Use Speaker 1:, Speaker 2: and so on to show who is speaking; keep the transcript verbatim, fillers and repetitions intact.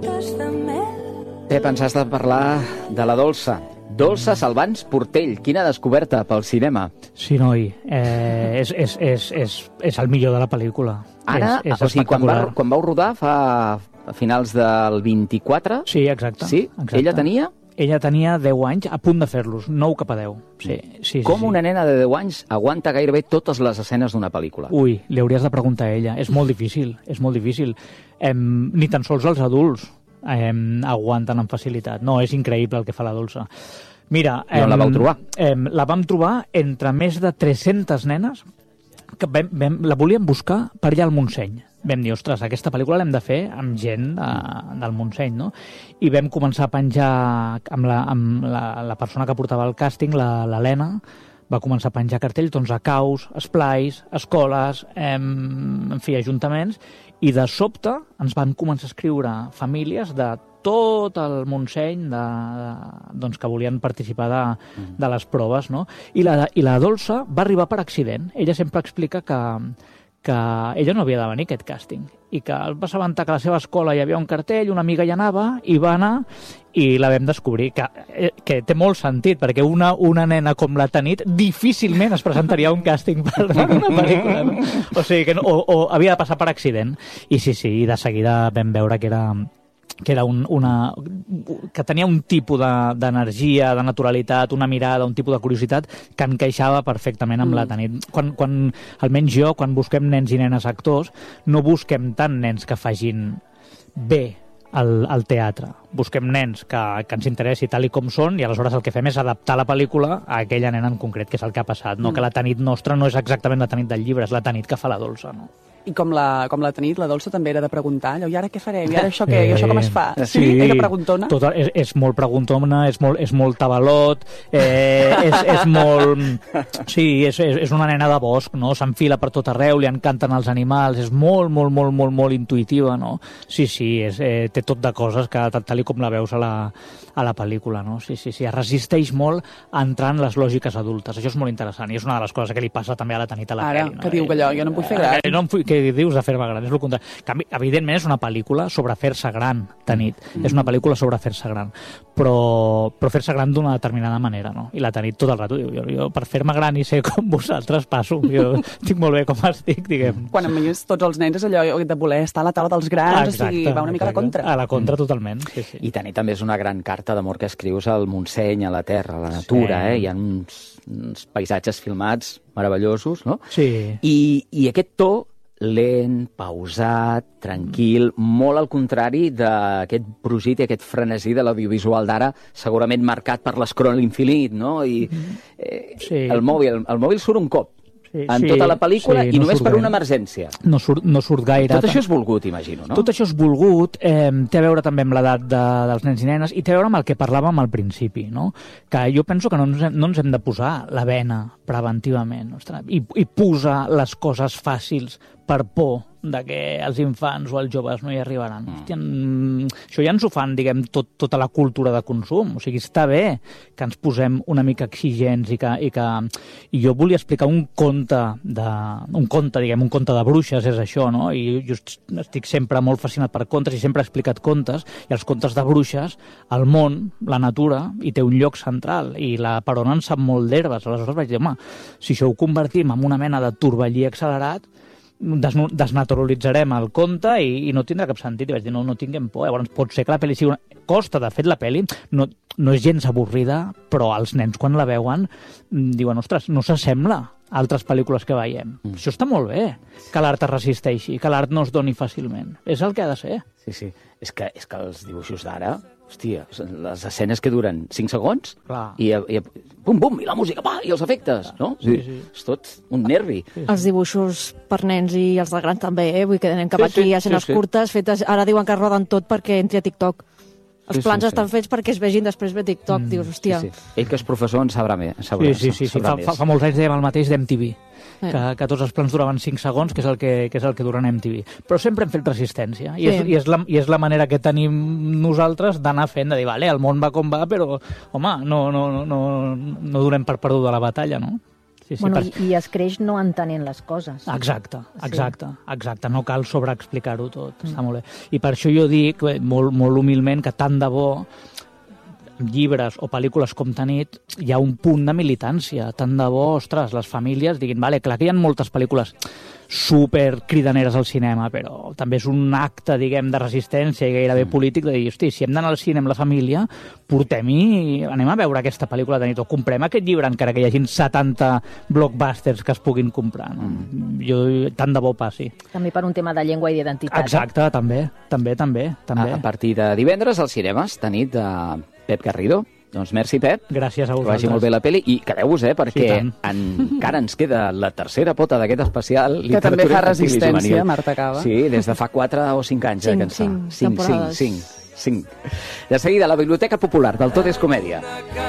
Speaker 1: Pep, ens has de parlar de la Dolça. Dolça Salvans Portell, quina descoberta pel cinema.
Speaker 2: Sí, noi, eh, és, és, és, és, és el millor de la pel·lícula.
Speaker 1: Ara,
Speaker 2: és, és
Speaker 1: o sigui, quan va, quan vau rodar fa a finals del vint-i-quatre...
Speaker 2: Sí, exacte.
Speaker 1: Sí?
Speaker 2: Exacte.
Speaker 1: Ella tenia?
Speaker 2: Ella tenia deu anys, a punt de fer-los, nou cap a deu. Sí, sí, sí,
Speaker 1: Com
Speaker 2: sí.
Speaker 1: una nena de deu anys aguanta gairebé totes les escenes d'una pel·lícula?
Speaker 2: Ui, li hauries de preguntar a ella. És molt difícil, és molt difícil. Em, ni tan sols els adults em, aguanten amb facilitat. No, és increïble el que fa la Dolça. Mira...
Speaker 1: I on la vau trobar?
Speaker 2: Em, la vam trobar entre més de tres-centes nenes que vam, vam, la volíem buscar per allà al Montseny. Vam dir, ostres, aquesta pel·lícula l'hem de fer amb gent de, del Montseny, no? I vam començar a penjar amb la, amb la, la persona que portava el càsting, l'Helena, va començar a penjar cartells doncs, a caus, esplais, escoles, em, en fi, ajuntaments, i de sobte ens van començar a escriure famílies de tot el Montseny de, de, doncs, que volien participar de, de les proves, no? I la, i la Dolça va arribar per accident. Ella sempre explica que, que ella no havia de venir a aquest càsting i que va assabentar que a la seva escola hi havia un cartell, una amiga hi anava i va anar i la vam descobrir, que, que té molt sentit, perquè una, una nena com la Tanit difícilment es presentaria a un càsting per, per una pel·lícula, no? O sigui, que no, o, o havia de passar per accident. I sí, sí, i de seguida vam veure que era que era un, una, que tenia un tipus d'energia, de, de naturalitat, una mirada, un tipus de curiositat que encaixava perfectament amb mm. la Tanit. Quan, quan, almenys jo, quan busquem nens i nenes actors, no busquem tant nens que facin bé al, al teatre. Busquem nens que, que ens interessi tal i com són i aleshores el que fem és adaptar la pel·lícula a aquella nena en concret, que és el que ha passat. No? Mm. Que la Tanit nostra no és exactament la Tanit del llibre, és la Tanit que fa la Dolça, no?
Speaker 3: I com la, com la Tanit, la Dolça també era de preguntar, allò, i ara què farem? I ara això què? I això com es fa?
Speaker 2: Sí, sí,
Speaker 3: era preguntona?
Speaker 2: Tot, és, és molt preguntona, és molt, és molt tabalot, eh, és, és molt... Sí, és, és, és una nena de bosc, no? S'enfila per tot arreu, li encanten els animals, és molt, molt, molt, molt, molt intuïtiva, no? Sí, sí, és, eh, té tot de coses que tal com la veus a la, a la pel·lícula, no? Sí, sí, sí, es resisteix molt a entrar en les lògiques adultes. Això és molt interessant i és una de les coses que li passa també a la Tanit a la
Speaker 3: Ara,
Speaker 2: pel·li. No?
Speaker 3: Que diu que allò, jo no em vull fer gran.
Speaker 2: Eh, no em vull, què dius de fer-me gran? És el contrari. Que, evidentment és una pel·lícula sobre fer-se gran, Tanit. Mm. És una pel·lícula sobre fer-se gran. Però, però fer-se gran d'una determinada manera, no? I la Tanit tot el rato diu, jo, jo per fer-me gran i ser com vosaltres passo. Jo estic molt bé com estic, diguem.
Speaker 3: Quan a més tots els nens és allò de voler estar a la taula dels grans,
Speaker 2: exacte,
Speaker 3: o sigui, va una mica
Speaker 2: exacte.
Speaker 3: a la contra.
Speaker 2: A la contra, totalment. Sí, sí.
Speaker 1: I Tanit també és una gran carta d'amor que escrius al Montseny, a la terra, a la natura, sí. eh? Hi ha uns, uns paisatges filmats meravellosos, no?
Speaker 2: Sí.
Speaker 1: I, i aquest to lent, pausat, tranquil, molt al contrari d'aquest brogit i aquest frenesí de l'audiovisual d'ara, segurament marcat per l'escroll infinit, no? I eh,
Speaker 2: sí.
Speaker 1: el mòbil, el mòbil surt un cop
Speaker 2: sí,
Speaker 1: en
Speaker 2: sí,
Speaker 1: tota la pel·lícula
Speaker 2: sí,
Speaker 1: i
Speaker 2: no
Speaker 1: només per
Speaker 2: gaire.
Speaker 1: una emergència.
Speaker 2: No surt, no surt gaire.
Speaker 1: Tot això és volgut, imagino, no?
Speaker 2: Tot això és volgut, eh, té a veure també amb l'edat de, dels nens i nenes i té a veure amb el que parlàvem al principi, no? Que jo penso que no ens, hem, no ens hem de posar la bena preventivament, ostres, i, i posar les coses fàcils per por de que els infants o els joves no hi arribaran. Mm. Hòstia, això ja ens ho fan, diguem, tot, tota la cultura de consum. O sigui, està bé que ens posem una mica exigents i que... I, que, i jo volia explicar un conte, de, un conte, diguem, un conte de bruixes, és això, no? I jo estic sempre molt fascinat per contes i sempre he explicat contes, i els contes de bruixes, el món, la natura, hi té un lloc central, i la per on en sap molt d'herbes. Aleshores vaig dir, home, si això ho convertim en una mena de torbellí accelerat, desnaturalitzarem el conte i, i no tindrà cap sentit. I vaig dir, no, no tinguem por. Llavors pot ser que la pel·li sigui una... Costa, de fet, la pel·li no, no és gens avorrida, però els nens quan la veuen diuen, ostres, no s'assembla a altres pel·lícules que veiem. Mm. Això està molt bé, que l'art es resisteixi, que l'art no es doni fàcilment. És el que ha de ser.
Speaker 1: Sí, sí. És que, és que els dibuixos d'ara, hòstia, les escenes que duren cinc segons,
Speaker 2: clar.
Speaker 1: I, i bum, bum, i la música, pa, i els efectes, no?
Speaker 2: Sí, sí.
Speaker 1: És tot un nervi.
Speaker 4: Sí, sí. Els dibuixos per nens i els de grans també, eh? Vull que anem cap sí, aquí, sí, escenes sí, sí. curtes, fetes, ara diuen que roden tot perquè entri a TikTok. Els
Speaker 1: sí,
Speaker 4: plans
Speaker 1: sí,
Speaker 4: estan
Speaker 1: sí.
Speaker 4: fets perquè es vegin després de TikTok, mm, dius, hòstia.
Speaker 1: Sí, sí. Ell que és professor en sabrà més. Sabrà,
Speaker 2: sí, sí, sí, sí. Fa, fa, fa molts anys dèiem el mateix d'M T V. Que, que tots els plans duraven cinc segons, que és el que, que, és el que duren M T V. Però sempre hem fet resistència. I, sí. és, i, és la, I és la manera que tenim nosaltres d'anar fent, de dir, vale, el món va com va, però, home, no, no, no, no, no donem per perduda la batalla, no? sí, sí.
Speaker 5: Bueno,
Speaker 2: Per...
Speaker 5: i, i es creix no entenent les coses.
Speaker 2: Exacte, exacte, exacte. No cal sobreexplicar-ho tot, mm. està molt bé. I per això jo dic, molt, molt humilment, que tant de bo llibres o pel·lícules com Tanit hi ha un punt de militància. Tant de bo, ostres, les famílies diguin, vale, clar que hi ha moltes pel·lícules super cridaneres al cinema, però també és un acte, diguem, de resistència i gairebé mm. polític de dir, hosti, si hem d'anar al cine amb la família, portem-hi, anem a veure aquesta pel·lícula de nit, o comprem aquest llibre, encara que hi hagin setanta blockbusters que es puguin comprar. No? Mm. Jo, tant de bo passi.
Speaker 5: També per un tema de llengua i d'identitat.
Speaker 2: Exacte, eh? també, també, també. també.
Speaker 1: A, a partir de divendres als cinemes, Tanit de Pep Garrido. Doncs merci, Pep.
Speaker 2: Gràcies a vosaltres.
Speaker 1: Que vagi molt bé la pel·li. I quedeu-vos, eh, perquè
Speaker 2: sí,
Speaker 1: en, encara ens queda la tercera pota d'aquest especial.
Speaker 3: Que també fa resistència, Marta Cava.
Speaker 1: Sí, des de fa quatre o cinc anys.
Speaker 4: Cinc,
Speaker 1: eh, que ens fa.
Speaker 4: cinc
Speaker 1: cinc,
Speaker 4: temporades.
Speaker 1: cinc, cinc, cinc. De seguida, la Biblioteca Popular del Tot és Comèdia.